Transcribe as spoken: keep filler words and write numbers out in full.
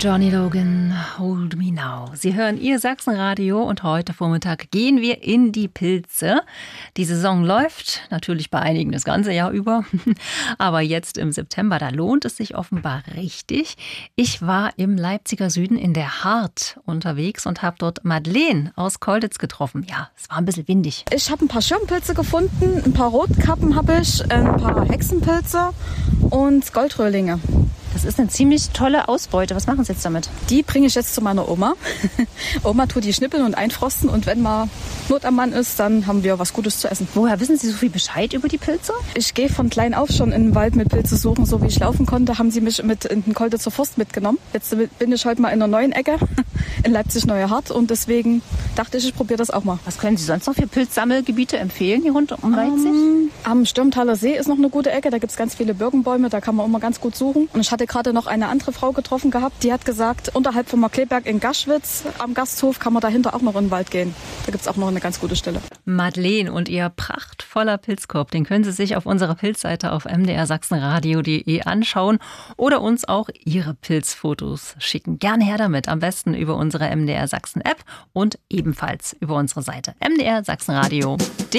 Johnny Logan, Hold Me Now. Sie hören Ihr Sachsenradio und heute Vormittag gehen wir in die Pilze. Die Saison läuft natürlich bei einigen das ganze Jahr über, aber jetzt im September, da lohnt es sich offenbar richtig. Ich war im Leipziger Süden in der Hart unterwegs und habe dort Madeleine aus Kolditz getroffen. Ja, es war ein bisschen windig. Ich habe ein paar Schirmpilze gefunden, ein paar Rotkappen habe ich, ein paar Hexenpilze und Goldröhrlinge. Das ist eine ziemlich tolle Ausbeute. Was machen Sie jetzt damit? Die bringe ich jetzt zu meiner Oma. Oma tut die schnippeln und einfrosten und wenn mal Not am Mann ist, dann haben wir was Gutes zu essen. Woher wissen Sie so viel Bescheid über die Pilze? Ich gehe von klein auf schon in den Wald mit Pilze suchen. So wie ich laufen konnte, haben sie mich mit in den Kolditzer Forst mitgenommen. Jetzt bin ich heute mal in einer neuen Ecke, in Leipzig-Neue Hart und deswegen dachte ich, ich probiere das auch mal. Was können Sie sonst noch für Pilzsammelgebiete empfehlen hier rund um Leipzig? Um, am Stürmtaler See ist noch eine gute Ecke, da gibt es ganz viele Birkenbäume, da kann man immer ganz gut suchen. Und ich hatte gerade noch eine andere Frau getroffen gehabt, die hat gesagt, unterhalb vom Markleberg in Gaschwitz am Gasthof kann man dahinter auch noch in den Wald gehen. Da gibt es auch noch eine ganz gute Stelle. Madeleine und ihr prachtvoller Pilzkorb, den können Sie sich auf unserer Pilzseite auf m d r sachsenradio punkt d e anschauen oder uns auch Ihre Pilzfotos schicken. Gerne her damit, am besten über unsere M D R Sachsen App und ebenfalls über unsere Seite m d r sachsenradio punkt d e.